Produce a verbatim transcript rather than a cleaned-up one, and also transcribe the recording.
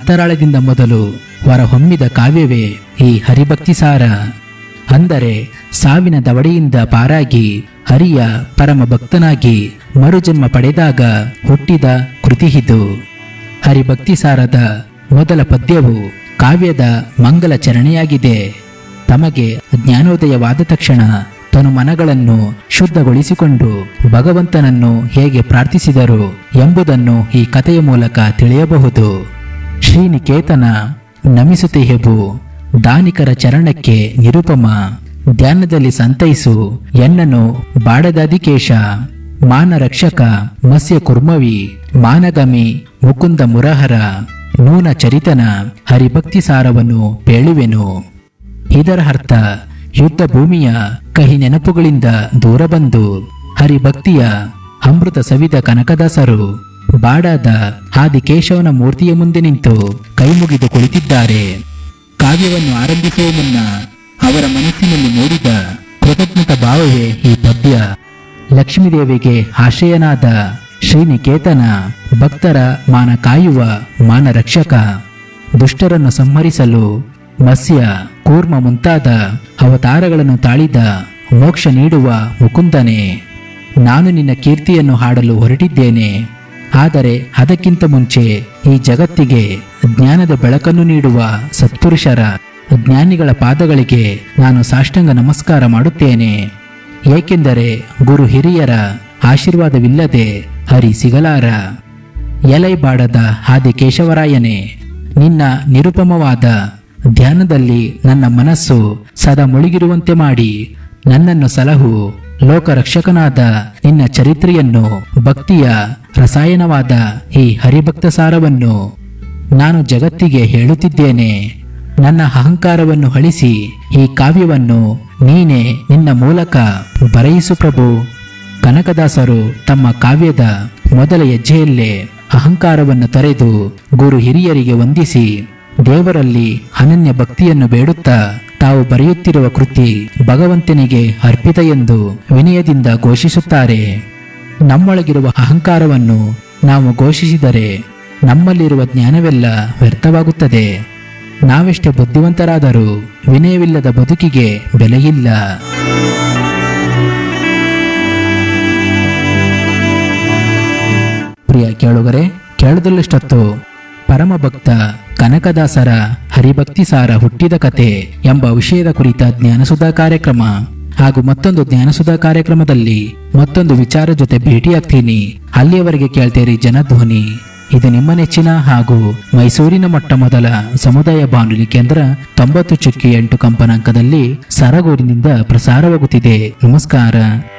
ಅಂತರಾಳದಿಂದ ಮೊದಲು ಹೊರಹೊಮ್ಮಿದ ಕಾವ್ಯವೇ ಈ ಹರಿಭಕ್ತಿ ಸಾರ. ಅಂದರೆ ಸಾವಿನ ದವಡೆಯಿಂದ ಪಾರಾಗಿ ಹರಿಯ ಪರಮ ಭಕ್ತನಾಗಿ ಮರುಜನ್ಮ ಪಡೆದಾಗ ಹುಟ್ಟಿದ ಕೃತಿ ಇದು. ಹರಿಭಕ್ತಿ ಸಾರದ ಮೊದಲ ಪದ್ಯವು ಕಾವ್ಯದ ಮಂಗಲ ಚರಣೆಯಾಗಿದೆ. ತಮಗೆ ಜ್ಞಾನೋದಯವಾದ ತಕ್ಷಣ ತನು ಮನಗಳನ್ನು ಶುದ್ಧಗೊಳಿಸಿಕೊಂಡು ಭಗವಂತನನ್ನು ಹೇಗೆ ಪ್ರಾರ್ಥಿಸಿದರು ಎಂಬುದನ್ನು ಈ ಕಥೆಯ ಮೂಲಕ ತಿಳಿಯಬಹುದು. ಶ್ರೀನಿಕೇತನ ನಮಿಸುತ್ತಿಹೆಬು ದಾನಿಕರ ಚರಣಕ್ಕೆ ನಿರುಪಮ, ಧ್ಯಾನದಲ್ಲಿ ಸಂತೈಸು ಎನ್ನನು ಬಾಡದಾದಿಕೇಶ, ಮಾನ ರಕ್ಷಕ ಮತ್ಸ್ಯ ಕುರ್ಮವಿ ಮಾನಗಮಿ ಮುಕುಂದ ಮುರಹರ, ನೂನ ಚರಿತನ ಹರಿಭಕ್ತಿ ಸಾರವನ್ನು ಪೇಳುವೆನು. ಇದರ ಅರ್ಥ ಯುದ್ಧ ಭೂಮಿಯ ಕಹಿ ನೆನಪುಗಳಿಂದ ದೂರ ಬಂದು ಹರಿಭಕ್ತಿಯ ಅಮೃತ ಸವಿದ ಕನಕದಾಸರು ಬಾಡಾದ ಆದಿಕೇಶವನ ಮೂರ್ತಿಯ ಮುಂದೆ ನಿಂತು ಕೈಮುಗಿದು ಕುಳಿತಿದ್ದಾರೆ. ಕಾವ್ಯವನ್ನು ಆರಂಭಿಸುವ ಮುನ್ನ ಅವರ ಮನಸ್ಸಿನಲ್ಲಿ ಮೂಡಿದ ಕೃತಜ್ಞತಾ ಭಾವವೇ ಈ ಪದ್ಯ. ಲಕ್ಷ್ಮೀದೇವಿಗೆ ಆಶ್ರಯನಾದ ಶ್ರೀನಿಕೇತನ ಭಕ್ತರ ಮಾನ ಕಾಯುವ ಮಾನ ರಕ್ಷಕ, ದುಷ್ಟರನ್ನು ಸಂಹರಿಸಲು ಮತ್ಸ್ಯ ಕೂರ್ಮ ಮುಂತಾದ ಅವತಾರಗಳನ್ನು ತಾಳಿದ ಮೋಕ್ಷ ನೀಡುವ ಮುಕುಂದನೆ. ನಾನು ನಿನ್ನ ಕೀರ್ತಿಯನ್ನು ಹಾಡಲು ಹೊರಟಿದ್ದೇನೆ. ಆದರೆ ಅದಕ್ಕಿಂತ ಮುಂಚೆ ಈ ಜಗತ್ತಿಗೆ ಜ್ಞಾನದ ಬೆಳಕನ್ನು ನೀಡುವ ಸತ್ಪುರುಷರ ಜ್ಞಾನಿಗಳ ಪಾದಗಳಿಗೆ ನಾನು ಸಾಷ್ಟಾಂಗ ನಮಸ್ಕಾರ ಮಾಡುತ್ತೇನೆ. ಏಕೆಂದರೆ ಗುರು ಹಿರಿಯರ ಆಶೀರ್ವಾದವಿಲ್ಲದೆ ಹರಿ ಸಿಗಲಾರ. ಎಲೈ ಬಾಡದ ಆದಿಕೇಶವರಾಯನೇ, ನಿನ್ನ ನಿರುಪಮವಾದ ಧ್ಯಾನದಲ್ಲಿ ನನ್ನ ಮನಸ್ಸು ಸದಾ ಮುಳುಗಿರುವಂತೆ ಮಾಡಿ ನನ್ನನ್ನು ಸಲಹು. ಲೋಕರಕ್ಷಕನಾದ ನಿನ್ನ ಚರಿತ್ರೆಯನ್ನು, ಭಕ್ತಿಯ ರಸಾಯನವಾದ ಈ ಹರಿಭಕ್ತ ಸಾರವನ್ನು ನಾನು ಜಗತ್ತಿಗೆ ಹೇಳುತ್ತಿದ್ದೇನೆ. ನನ್ನ ಅಹಂಕಾರವನ್ನು ಅಳಿಸಿ ಈ ಕಾವ್ಯವನ್ನು ನೀನೇ ನಿನ್ನ ಮೂಲಕ ಬರೆಯಿಸು ಪ್ರಭು. ಕನಕದಾಸರು ತಮ್ಮ ಕಾವ್ಯದ ಮೊದಲ ಹೆಜ್ಜೆಯಲ್ಲೇ ಅಹಂಕಾರವನ್ನು ತೊರೆದು ಗುರು ಹಿರಿಯರಿಗೆ ವಂದಿಸಿ ದೇವರಲ್ಲಿ ಅನನ್ಯ ಭಕ್ತಿಯನ್ನು ಬೇಡುತ್ತಾ ತಾವು ಬರೆಯುತ್ತಿರುವ ಕೃತಿ ಭಗವಂತನಿಗೆ ಅರ್ಪಿತ ಎಂದು ವಿನಯದಿಂದ ಘೋಷಿಸುತ್ತಾರೆ. ನಮ್ಮೊಳಗಿರುವ ಅಹಂಕಾರವನ್ನು ನಾವು ಘೋಷಿಸಿದರೆ ನಮ್ಮಲ್ಲಿರುವ ಜ್ಞಾನವೆಲ್ಲ ವ್ಯರ್ಥವಾಗುತ್ತದೆ. ನಾವೆಷ್ಟೇ ಬುದ್ಧಿವಂತರಾದರೂ ವಿನಯವಿಲ್ಲದ ಬದುಕಿಗೆ ಬೆಲೆಯಿಲ್ಲ. ಪ್ರಿಯ ಕೇಳುಗರೆ, ಕೇಳದಲ್ಲಷ್ಟೊತ್ತು ಪರಮ ಭಕ್ತ ಕನಕದಾಸರ ಹರಿಭಕ್ತಿ ಸಾರ ಹುಟ್ಟಿದ ಕತೆ ಎಂಬ ವಿಷಯದ ಕುರಿತ ಜ್ಞಾನಸುಧಾ ಕಾರ್ಯಕ್ರಮ ಹಾಗೂ ಮತ್ತೊಂದು ಜ್ಞಾನಸುಧಾ ಕಾರ್ಯಕ್ರಮದಲ್ಲಿ ಮತ್ತೊಂದು ವಿಚಾರ ಜೊತೆ ಭೇಟಿಯಾಗ್ತೀನಿ. ಅಲ್ಲಿಯವರೆಗೆ ಕೇಳ್ತೀರಿ ಜನಧ್ವನಿ. ಇದು ನಿಮ್ಮ ನೆಚ್ಚಿನ ಹಾಗೂ ಮೈಸೂರಿನ ಮೊಟ್ಟ ಮೊದಲ ಸಮುದಾಯ ಬಾನುಲಿ ಕೇಂದ್ರ ತೊಂಬತ್ತು ಚುಕ್ಕಿ ಎಂಟು ಕಂಪನಾಂಕದಲ್ಲಿ ಸರಗೂರಿನಿಂದ ಪ್ರಸಾರವಾಗುತ್ತಿದೆ. ನಮಸ್ಕಾರ.